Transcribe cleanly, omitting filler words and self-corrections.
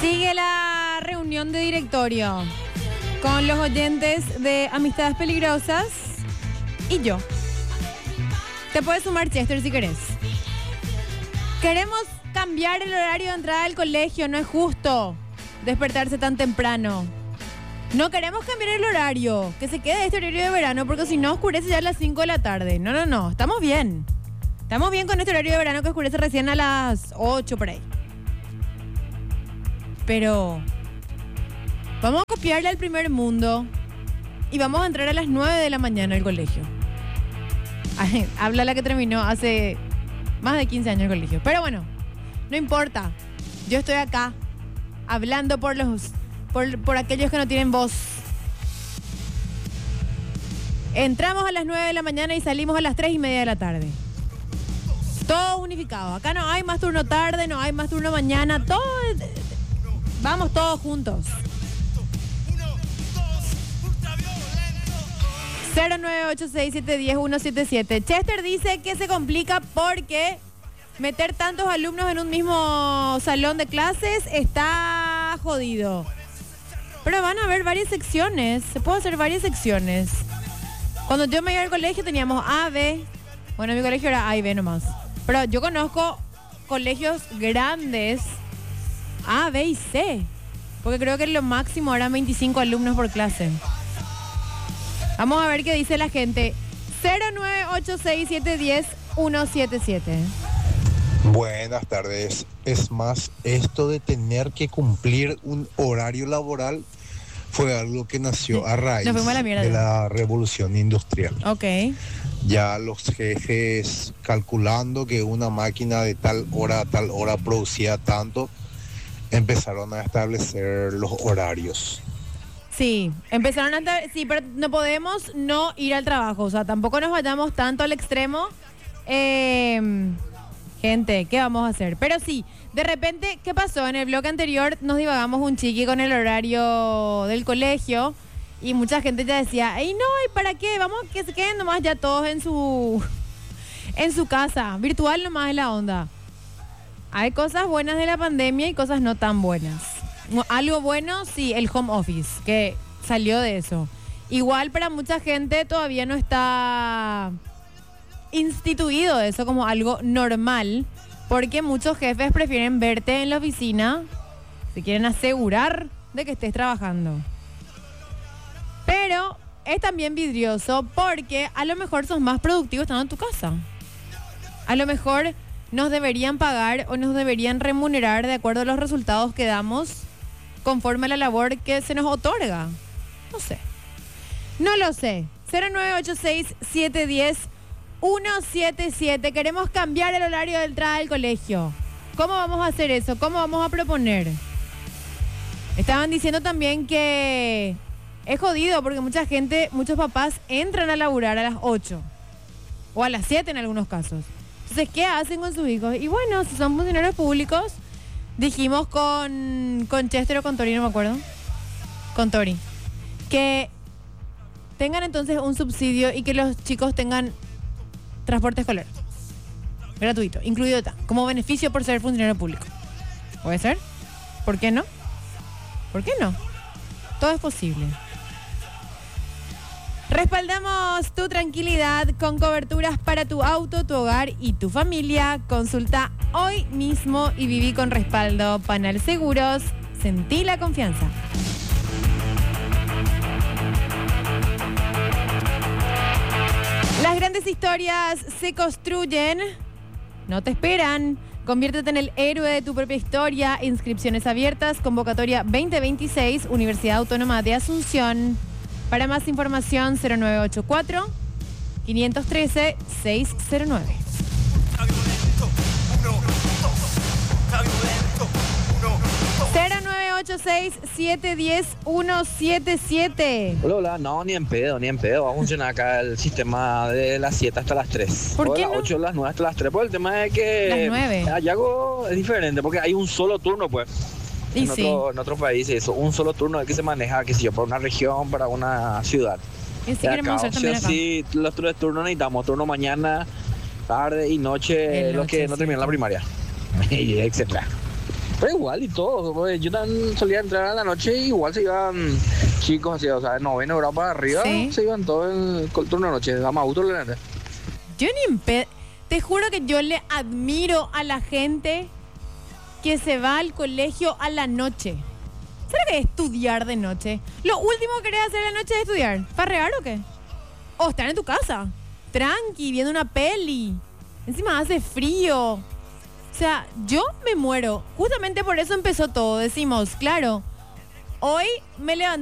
Sigue la reunión de directorio con los oyentes de Amistades Peligrosas y yo. Te puedes sumar, Chester, si querés. Queremos cambiar el horario de entrada al colegio. No es justo despertarse tan temprano. No queremos cambiar el horario. Que se quede este horario de verano, porque si no oscurece ya a las 5 de la tarde. No. Estamos bien. Estamos bien con este horario de verano que oscurece recién a las 8 por ahí. Pero vamos a copiarle al primer mundo y vamos a entrar a las 9 de la mañana al colegio. Ay, habla la que terminó hace más de 15 años el colegio. Pero bueno, no importa. Yo estoy acá hablando por aquellos que no tienen voz. Entramos a las 9 de la mañana y salimos a las 3:30 de la tarde. Todo unificado. Acá no hay más turno tarde, no hay más turno mañana. Todo... Vamos todos juntos. 0986710-177. Chester dice que se complica porque meter tantos alumnos en un mismo salón de clases está jodido. Pero van a haber varias secciones. Se puede hacer varias secciones. Cuando yo me iba al colegio teníamos A, B. Bueno, mi colegio era A y B nomás. Pero yo conozco colegios grandes A, B y C. Porque creo que lo máximo eran 25 alumnos por clase. Vamos a ver qué dice la gente. 0986710-177. Buenas tardes. Es más, esto de tener que cumplir un horario laboral fue algo que nació a raíz de la revolución industrial. Ok. Ya los jefes calculando que una máquina de tal hora a tal hora producía tanto, empezaron a establecer los horarios. Sí, sí, pero no podemos no ir al trabajo. O sea, tampoco nos vayamos tanto al extremo. Gente, ¿qué vamos a hacer? Pero sí, de repente, ¿qué pasó? En el bloque anterior nos divagamos un chiqui con el horario del colegio y mucha gente ya decía, ¡ey, no! ¿Y para qué? Vamos que se queden nomás ya todos en su casa. Virtual nomás es la onda. Hay cosas buenas de la pandemia y cosas no tan buenas. Algo bueno, sí, el home office, que salió de eso. Igual para mucha gente todavía no está instituido eso como algo normal, porque muchos jefes prefieren verte en la oficina, se quieren asegurar de que estés trabajando. Pero es también vidrioso porque a lo mejor sos más productivo estando en tu casa. A lo mejor nos deberían pagar o nos deberían remunerar de acuerdo a los resultados que damos conforme a la labor que se nos otorga. No sé. No lo sé. 0986710-177. Queremos cambiar el horario de entrada del colegio. ¿Cómo vamos a hacer eso? ¿Cómo vamos a proponer? Estaban diciendo también que es jodido porque muchos papás entran a laburar a las 8 o a las 7 en algunos casos. Entonces, ¿qué hacen con sus hijos? Y bueno, si son funcionarios públicos, dijimos con Chester o con Tori, no me acuerdo. Con Tori. Que tengan entonces un subsidio y que los chicos tengan transporte escolar. Gratuito, incluido está. Como beneficio por ser funcionario público. ¿Puede ser? ¿Por qué no? ¿Por qué no? Todo es posible. Respaldamos tu tranquilidad con coberturas para tu auto, tu hogar y tu familia. Consulta hoy mismo y viví con respaldo. Panal Seguros. Sentí la confianza. Las grandes historias se construyen, no te esperan. Conviértete en el héroe de tu propia historia. Inscripciones abiertas, convocatoria 2026, Universidad Autónoma de Asunción. Para más información, 0984-513-609. 0986710-177. Hola, no, ni en pedo. Va a funcionar acá el sistema de las 7 hasta las 3. ¿Por qué las 8 las 9 hasta las 3. Pues el tema es que las 9. Allá es diferente porque hay un solo turno, pues. Y en otro país eso, un solo turno que se maneja, qué sé yo, para una región, para una ciudad. Y si queremos hacer también acá. Sí, los tres turnos necesitamos, turno mañana, tarde y noche, los que no terminan la primaria, y etcétera. Pero igual y todo, pues, yo también solía entrar a la noche y igual se iban chicos así, o sea, de 9º grado para arriba, ¿Sí? Se iban todos en el turno de noche, dama auto, la neta. Yo ni te juro que yo le admiro a la gente que se va al colegio a la noche. ¿Sabes qué es estudiar de noche? Lo último que querés hacer de la noche es estudiar. ¿Farrear o qué? O estar en tu casa, tranqui, viendo una peli. Encima hace frío. O sea, yo me muero. Justamente por eso empezó todo. Decimos, claro, hoy me levanté.